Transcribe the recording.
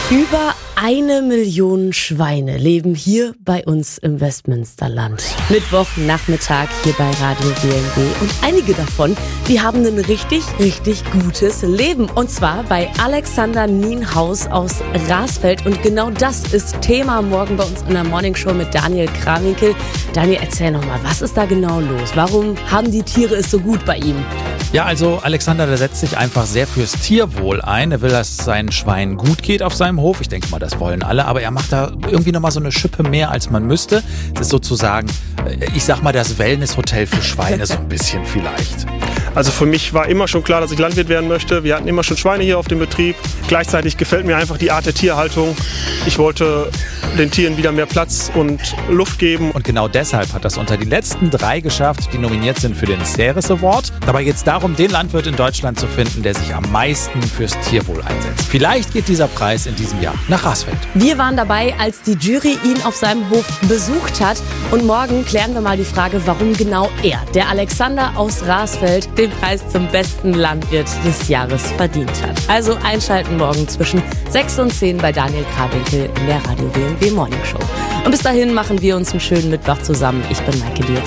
Über 1 Million Schweine leben hier bei uns im Westmünsterland. Mittwochnachmittag hier bei Radio WNW. Und einige davon, die haben ein richtig gutes Leben. Und zwar bei Alexander Nienhaus aus Rasfeld. Und genau das ist Thema morgen bei uns in der Morningshow mit Daniel Krawinkel. Daniel, erzähl nochmal, was ist da genau los? Warum haben die Tiere es so gut bei ihm? Ja, also Alexander, der setzt sich einfach sehr fürs Tierwohl ein. Er will, dass es seinen Schweinen gut geht auf seinem Hof. Ich denke mal, das wollen alle. Aber er macht da irgendwie nochmal so eine Schippe mehr, als man müsste. Das ist sozusagen, ich sag mal, das Wellnesshotel für Schweine so ein bisschen vielleicht. Also für mich war immer schon klar, dass ich Landwirt werden möchte. Wir hatten immer schon Schweine hier auf dem Betrieb. Gleichzeitig gefällt mir einfach die Art der Tierhaltung. Ich wollte den Tieren wieder mehr Platz und Luft geben. Und genau deshalb hat das unter die letzten 3 geschafft, die nominiert sind für den Ceres Award. Dabei geht es darum, den Landwirt in Deutschland zu finden, der sich am meisten fürs Tierwohl einsetzt. Vielleicht geht dieser Preis in diesem Jahr nach Rasfeld. Wir waren dabei, als die Jury ihn auf seinem Hof besucht hat. Und morgen klären wir mal die Frage, warum genau er, der Alexander aus Rasfeld, den Preis zum besten Landwirt des Jahres verdient hat. Also einschalten morgen zwischen 6 und 10 bei Daniel Krawinkel in der Radio WNW Morning Show. Und bis dahin machen wir uns einen schönen Mittwoch zusammen. Ich bin Maike Dietz.